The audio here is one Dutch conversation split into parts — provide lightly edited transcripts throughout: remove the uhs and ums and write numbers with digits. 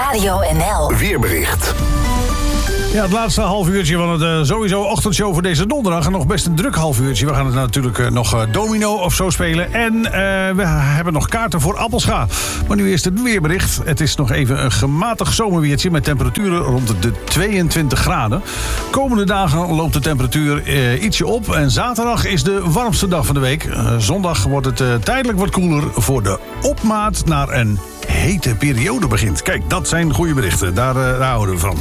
Radio NL. Weerbericht. Ja, het laatste half uurtje van het sowieso ochtendshow voor deze donderdag. En nog best een druk half uurtje. We gaan het natuurlijk nog domino of zo spelen. En we hebben nog kaarten voor Appelscha. Maar nu eerst het weerbericht. Het is nog even een gematigd zomerweertje met temperaturen rond de 22 graden. Komende dagen loopt de temperatuur ietsje op. En zaterdag is de warmste dag van de week. Zondag wordt het tijdelijk wat koeler voor de opmaat naar een hete periode begint. Kijk, dat zijn goede berichten. Daar houden we van.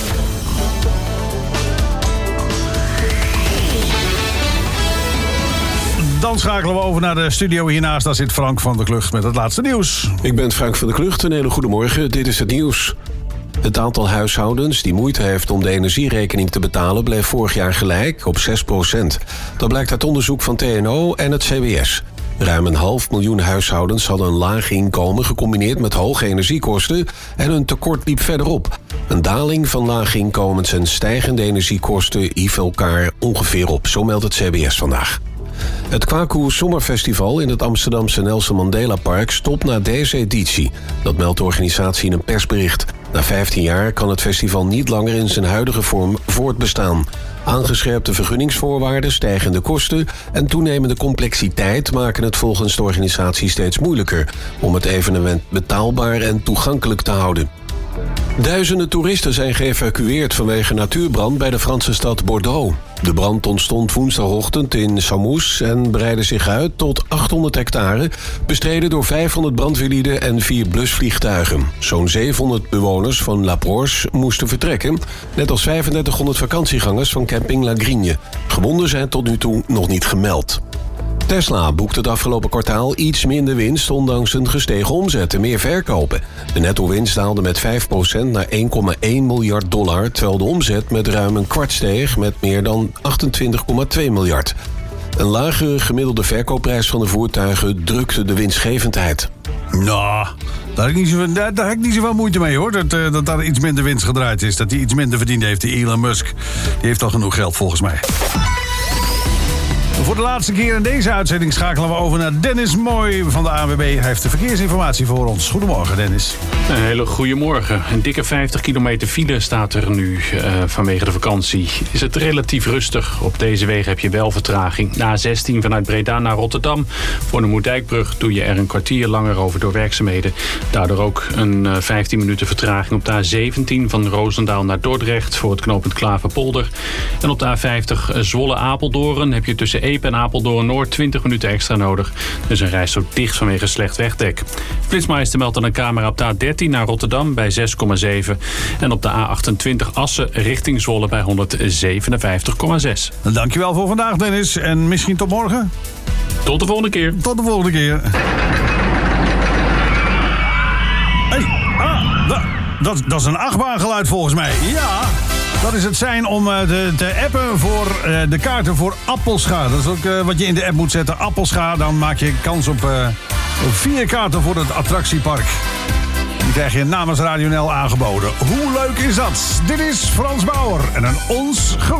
Dan schakelen we over naar de studio hiernaast. Daar zit Frank van der Klucht met het laatste nieuws. Ik ben Frank van der Klucht. Een hele goede morgen. Dit is het nieuws. Het aantal huishoudens die moeite heeft om de energierekening te betalen bleef vorig jaar gelijk op 6%. Dat blijkt uit onderzoek van TNO en het CBS. Ruim 500.000 huishoudens hadden een laag inkomen gecombineerd met hoge energiekosten en hun tekort liep verder op. Een daling van lage inkomens en stijgende energiekosten hieven elkaar ongeveer op, zo meldt het CBS vandaag. Het Kwaku Zomerfestival in het Amsterdamse Nelson Mandela Park stopt na deze editie. Dat meldt de organisatie in een persbericht. Na 15 jaar kan het festival niet langer in zijn huidige vorm voortbestaan. Aangescherpte vergunningsvoorwaarden, stijgende kosten en toenemende complexiteit maken het volgens de organisatie steeds moeilijker om het evenement betaalbaar en toegankelijk te houden. Duizenden toeristen zijn geëvacueerd vanwege natuurbrand bij de Franse stad Bordeaux. De brand ontstond woensdagochtend in Saumous en breidde zich uit tot 800 hectare, bestreden door 500 brandweerlieden en 4 blusvliegtuigen. Zo'n 700 bewoners van La Proche moesten vertrekken, net als 3500 vakantiegangers van camping La Grigne. Gewonden zijn tot nu toe nog niet gemeld. Tesla boekte het afgelopen kwartaal iets minder winst, ondanks een gestegen omzet en meer verkopen. De netto-winst daalde met 5% naar $1,1 miljard, terwijl de omzet met ruim een kwart steeg met meer dan 28,2 miljard. Een lagere gemiddelde verkoopprijs van de voertuigen drukte de winstgevendheid. Nou, daar heb ik niet zoveel moeite mee, hoor. Dat daar iets minder winst gedraaid is. Dat hij iets minder verdiend heeft, die Elon Musk. Die heeft al genoeg geld, volgens mij. Voor de laatste keer in deze uitzending schakelen we over naar Dennis Mooi van de ANWB. Hij heeft de verkeersinformatie voor ons. Goedemorgen, Dennis. Een hele goede morgen. Een dikke 50 kilometer file staat er nu vanwege de vakantie. Is het relatief rustig. Op deze wegen heb je wel vertraging. Na A16 vanuit Breda naar Rotterdam. Voor de Moerdijkbrug doe je er een kwartier langer over door werkzaamheden. Daardoor ook een 15 minuten vertraging op de A17 van Roosendaal naar Dordrecht voor het knooppunt Klaverpolder. En op de A50 Zwolle-Apeldoorn heb je tussen Epe en Apeldoorn-Noord 20 minuten extra nodig. Dus een reis zo dicht vanwege slecht wegdek. Flitsmeister meldt aan een camera op de A13 naar Rotterdam bij 6,7. En op de A28 Assen richting Zwolle bij 157,6. Dankjewel voor vandaag, Dennis. En misschien tot morgen. Tot de volgende keer. Tot de volgende keer. Dat is een achtbaangeluid volgens mij. Ja, dat is het zijn om te appen voor de kaarten voor Appelscha. Dat is ook wat je in de app moet zetten. Appelscha, dan maak je kans op 4 kaarten voor het attractiepark. Die krijg je namens Radio NL aangeboden. Hoe leuk is dat? Dit is Frans Bauer en een ons